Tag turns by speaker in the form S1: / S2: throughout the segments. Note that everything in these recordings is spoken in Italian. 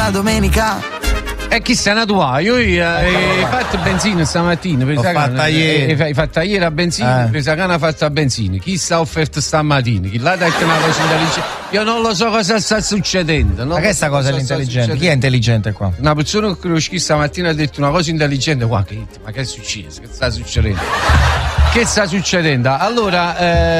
S1: la domenica.
S2: E chi se ne tua? Io hai fatto benzina stamattina.
S3: L'ho fatta ieri.
S2: Hai fatto ieri a benzina, per sa che hanno fatto a benzina. Chi sta offerto stamattina? Chi l'ha detto una cosa intelligente? Io non lo so cosa sta succedendo.
S3: Ma che è sta cosa intelligente? Chi è intelligente qua?
S2: Una persona che conosci stamattina ha detto una cosa intelligente qua. Ma che è successo? Che sta succedendo? Che sta succedendo? Allora,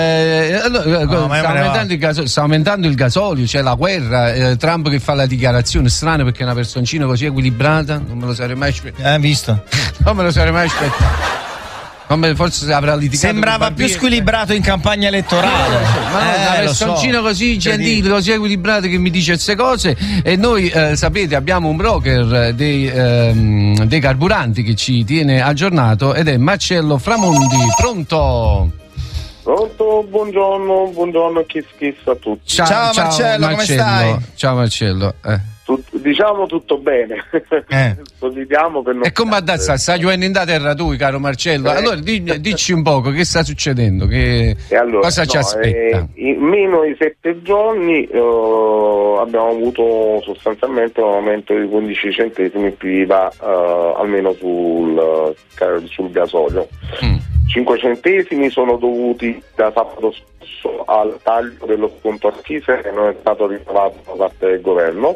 S2: sta aumentando il gasolio, c'è la guerra, Trump che fa la dichiarazione, strana perché è una personcina così equilibrata, non me lo sarei mai aspettato.
S3: Visto?
S2: Non me lo sarei mai aspettato. Forse avrà litigato.
S3: Sembrava più squilibrato in campagna elettorale.
S2: Ma una personcina così gentile, così equilibrata che mi dice queste cose. E noi sapete, abbiamo un broker dei carburanti che ci tiene aggiornato ed è Marcello Framondi. Pronto?
S4: Pronto, buongiorno, kiss a tutti.
S3: Ciao Marcello, come stai?
S2: Ciao Marcello.
S4: Diciamo tutto bene. Vediamo per non.
S2: E come adesso stai giocando in terra tu, caro Marcello? Allora dici un poco che sta succedendo, cosa ci aspetta?
S4: In meno di 7 giorni abbiamo avuto sostanzialmente un aumento di 15 centesimi più IVA almeno sul gasolio. 5 centesimi sono dovuti da sabato scorso al taglio dello sconto accise che non è stato rinnovato da parte del governo.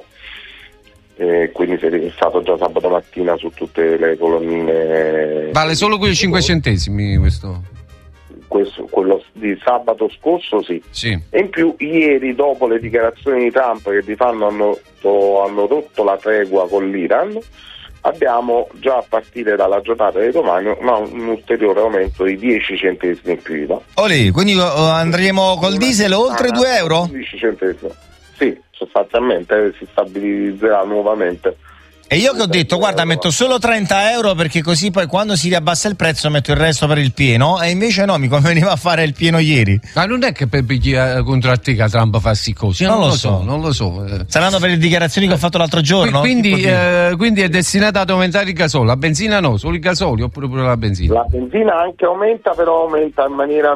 S4: Quindi è stato già sabato mattina su tutte le colonnine.
S2: Vale solo quei 5 centesimi questo?
S4: Quello di sabato scorso sì. E in più ieri, dopo le dichiarazioni di Trump che di fatto hanno rotto la tregua con l'Iran, abbiamo già a partire dalla giornata di domani un ulteriore aumento di 10 centesimi in più IVA.
S3: Quindi andremo col diesel oltre 2 euro?
S4: 10 centesimi. Sì, sostanzialmente si stabilizzerà nuovamente.
S3: E io che ho detto, guarda, metto solo 30 euro perché così poi quando si riabbassa il prezzo metto il resto per il pieno, e invece no, mi conveniva a fare il pieno ieri.
S2: Ma non è che per contro a te che Trump fa sti cose, non lo so.
S3: Saranno per le dichiarazioni che ho fatto l'altro giorno?
S2: Quindi è destinata ad aumentare il gasolio, la benzina no, solo il gasolio oppure pure la benzina?
S4: La benzina anche aumenta, però aumenta in maniera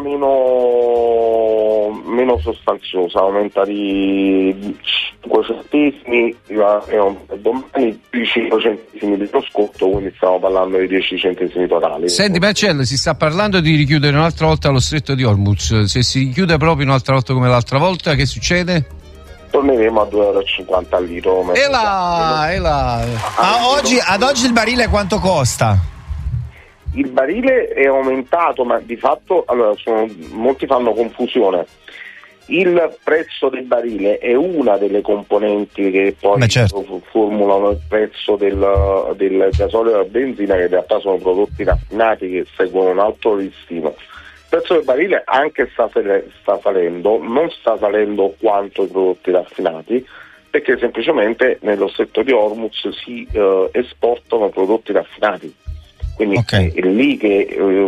S4: meno sostanziosa, aumenta di 5 centesimi domani 5 centesimi di scotto, quindi stiamo parlando di 10 centesimi totali.
S2: Senti Marcello, si sta parlando di richiudere un'altra volta lo stretto di Hormuz. Se si richiude proprio un'altra volta come l'altra volta, che succede?
S4: Torneremo a 2,50 euro al litro.
S2: E là.
S3: Ad oggi il barile quanto costa?
S4: Il barile è aumentato, ma di fatto molti fanno confusione. Il prezzo del barile è una delle componenti che poi formulano il prezzo del gasolio e della benzina, che in realtà sono prodotti raffinati che seguono un alto listino. Il prezzo del barile anche sta salendo, non sta salendo quanto i prodotti raffinati, perché semplicemente nello stretto di Hormuz si esportano prodotti raffinati. Quindi è lì che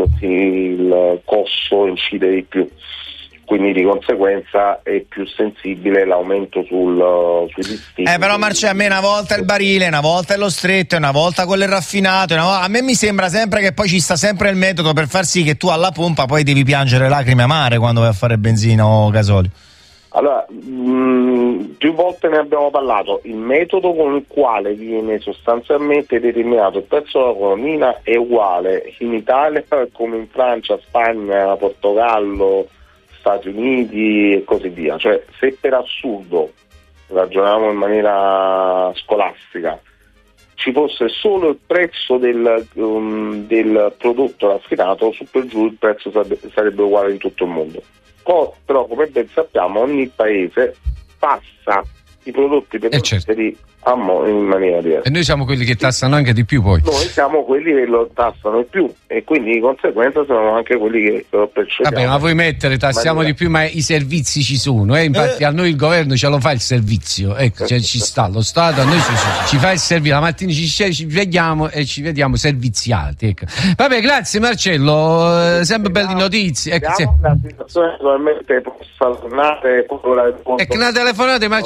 S4: il costo incide di più. Quindi di conseguenza è più sensibile l'aumento sui listini.
S3: Però Marce, a me una volta il barile, una volta lo stretto, una volta quello raffinato, a me mi sembra sempre che poi ci sta sempre il metodo per far sì che tu alla pompa poi devi piangere lacrime amare quando vai a fare benzina o gasolio.
S4: Allora, più volte ne abbiamo parlato, il metodo con il quale viene sostanzialmente determinato il prezzo della colonnina è uguale in Italia come in Francia, Spagna, Portogallo, Stati Uniti e così via. Cioè, se per assurdo ragioniamo in maniera scolastica, ci fosse solo il prezzo del prodotto raffinato, su per giù il prezzo sarebbe uguale in tutto il mondo. Però come ben sappiamo ogni paese passa i prodotti petroliferi in maniera diversa.
S2: E noi siamo quelli che tassano anche di più poi.
S4: Noi siamo quelli che lo tassano di più e quindi di conseguenza siamo anche quelli che lo percepiamo.
S2: Vabbè, ma vuoi mettere tassiamo di più, ma i servizi ci sono, infatti a noi il governo ce lo fa il servizio, ci sta lo Stato, a noi ci fa il servizio, la mattina ci vediamo e ci vediamo serviziati, Vabbè, grazie Marcello, sempre belle notizie.
S4: La situazione probabilmente possa tornare
S2: una telefonata Marcello Framondi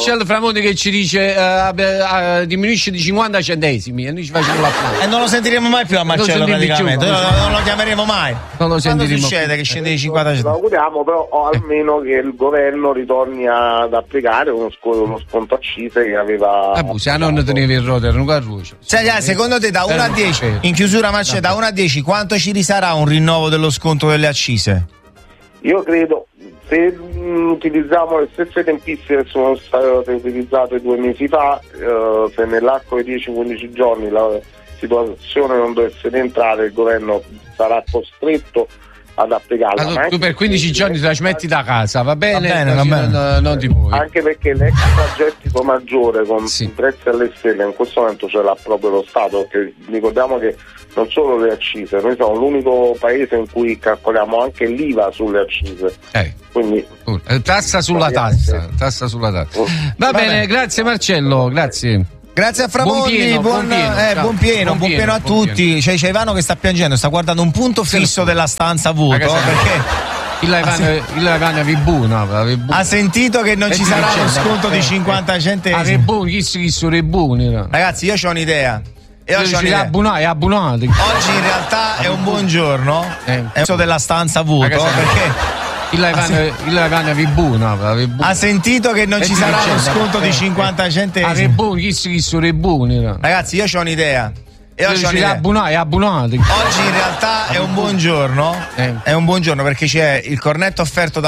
S2: Tremonti che ci dice diminuisce di 50 centesimi e noi ci facciamo l'applauso.
S3: E non lo sentiremo mai più a Marcello praticamente, non lo chiameremo mai.
S2: Non lo
S3: Quando
S2: sentiremo
S3: succede
S2: più.
S3: che scende di 50 centesimi?
S4: Lo auguriamo, però almeno che il governo ritorni ad applicare uno sconto accise che aveva.
S2: Se a non tenevi il rotero, non carruccio.
S3: Secondo te da 1 a 10, in chiusura Marcello, da 1 a 10 quanto ci risarà un rinnovo dello sconto delle accise?
S4: Io credo, se utilizziamo le stesse tempistiche che sono state utilizzate 2 mesi fa, se nell'arco dei 10-15 giorni la situazione non dovesse rientrare, il governo sarà costretto ad applicarla.
S2: Allora, tu per 15 giorni te la metti da casa, va bene?
S3: Va bene.
S2: Non ti muovi.
S4: Anche perché l'extragettito maggiore con i prezzi alle stelle in questo momento ce l'ha proprio lo Stato, perché ricordiamo che non solo le accise, noi siamo l'unico paese in cui calcoliamo anche l'IVA sulle accise. Quindi
S2: tassa sulla tassa. Va bene, grazie Marcello, grazie.
S3: Grazie a Framondi, buon pieno a tutti. C'è Ivano che sta piangendo, sta guardando un punto fisso della stanza vuoto perché
S2: il Vibuna
S3: ha sentito che non ci sarà lo sconto di 50 centesimi. Ragazzi, io ho un'idea.
S2: Abbonati.
S3: Oggi in realtà è un buon giorno, è un della stanza vuoto perché
S2: il Vibuna
S3: ha sentito che non ci sarà lo sconto di 50 centesimi. Ragazzi, io ho un'idea.
S2: Abbonati.
S3: Oggi in realtà è un buon giorno, perché c'è il cornetto offerto da